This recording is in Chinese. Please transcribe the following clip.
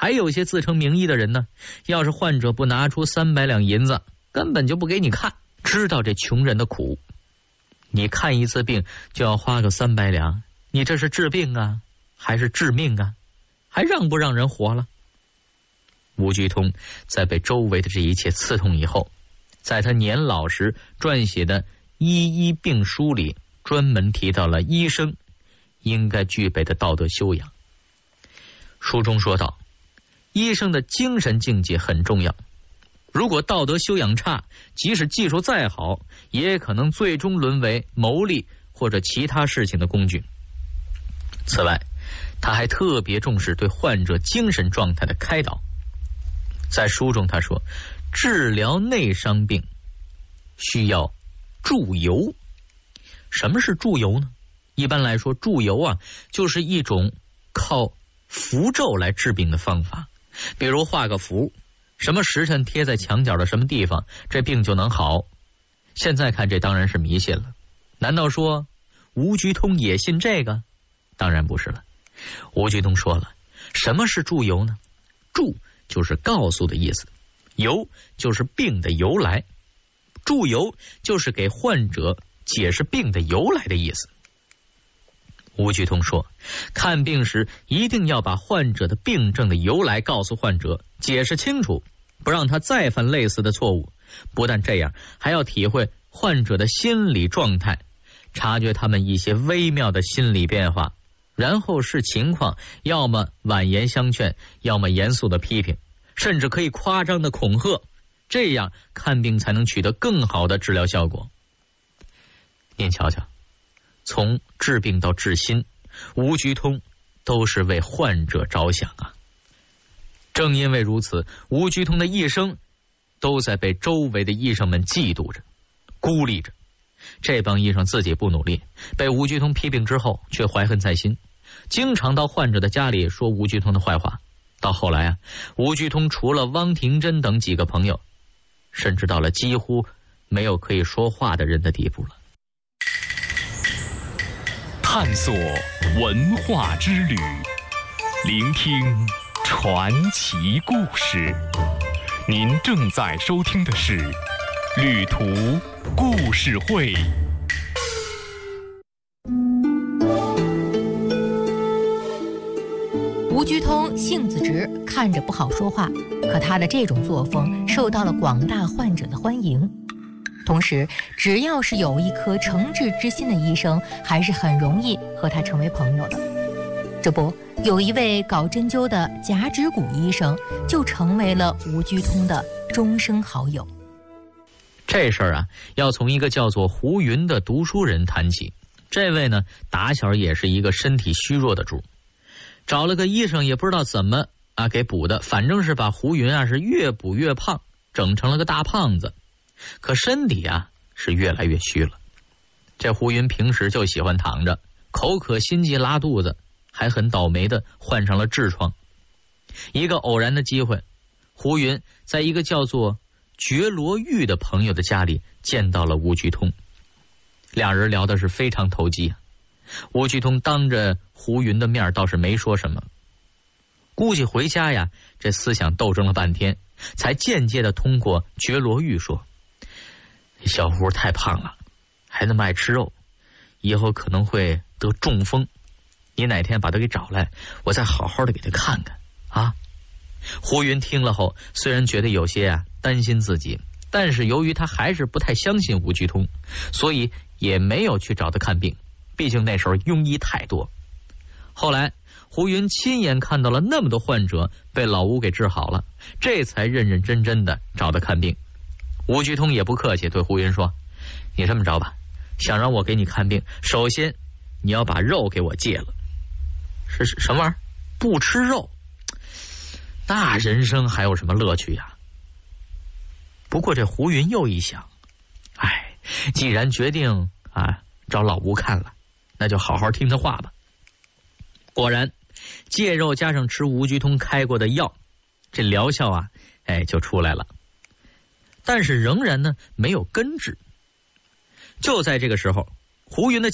还有些自称名医的人呢，要是患者不拿出300两银子，根本就不给你看。知道这穷人的苦，你看一次病就要花个300两，你这是治病啊，还是致命啊？还让不让人活了？吴鞠通在被周围的这一切刺痛以后，在他年老时撰写的《医病书》里，专门提到了医生应该具备的道德修养。书中说道，医生的精神境界很重要，如果道德修养差，即使技术再好，也可能最终沦为谋利或者其他事情的工具。此外，他还特别重视对患者精神状态的开导。在书中他说，治疗内伤病需要祝由。什么是祝由呢？一般来说，祝由啊，就是一种靠符咒来治病的方法。比如画个符，什么时辰贴在墙角的什么地方，这病就能好。现在看这当然是迷信了。难道说吴鞠通也信这个？当然不是了。吴鞠通说了，什么是祝由呢？祝就是告诉的意思，由就是病的由来，祝由就是给患者解释病的由来的意思。吴鞠通说，看病时一定要把患者的病症的由来告诉患者，解释清楚，不让他再犯类似的错误。不但这样，还要体会患者的心理状态，察觉他们一些微妙的心理变化，然后视情况，要么婉言相劝，要么严肃的批评，甚至可以夸张的恐吓，这样看病才能取得更好的治疗效果。您瞧瞧，从治病到治心，吴鞠通都是为患者着想啊。正因为如此，吴鞠通的一生都在被周围的医生们嫉妒着、孤立着。这帮医生自己不努力，被吴鞠通批评之后却怀恨在心，经常到患者的家里说吴鞠通的坏话。到后来啊，吴鞠通除了汪廷珍等几个朋友，甚至到了几乎没有可以说话的人的地步了。 探索文化之旅，聆听传奇故事。您正在收听的是旅途故事会。 吴鞠通性子直，看着不好说话，可他的这种作风受到了广大患者的欢迎。同时，只要是有一颗诚挚之心的医生，还是很容易和他成为朋友的。这不，有一位搞针灸的贾趾谷医生，就成为了吴鞠通的终生好友。 这事儿啊，要从一个叫做胡云的读书人谈起。这位呢，打小也是一个身体虚弱的主，找了个医生，也不知道怎么给补的，反正是把胡云啊是越补越胖，整成了个大胖子。可身体啊是越来越虚了。这胡云平时就喜欢躺着，口渴心悸拉肚子，还很倒霉的患上了痔疮。一个偶然的机会，胡云在一个叫做觉罗玉的朋友的家里见到了吴鞠通，两人聊的是非常投机啊。吴鞠通当着胡云的面倒是没说什么，估计回家呀，这思想斗争了半天，才间接的通过觉罗玉说，小胡太胖了，还那么爱吃肉，以后可能会得中风，你哪天把他给找来，我再好好的给他看看啊。胡云听了后，虽然觉得有些担心自己，但是由于他还是不太相信吴鞠通，所以也没有去找他看病，毕竟那时候庸医太多。后来胡云亲眼看到了那么多患者被老吴给治好了，这才认认真真的找他看病。吴鞠通也不客气，对胡云说，你这么着吧，想让我给你看病，首先你要把肉给我戒了。是什么玩意儿？不吃肉，那人生还有什么乐趣呀？不过这胡云又一想，既然决定找老吴看了，那就好好听他话吧。果然戒肉加上吃吴鞠通开过的药，这疗效就出来了。但是仍然呢没有根治。就在这个时候，胡云的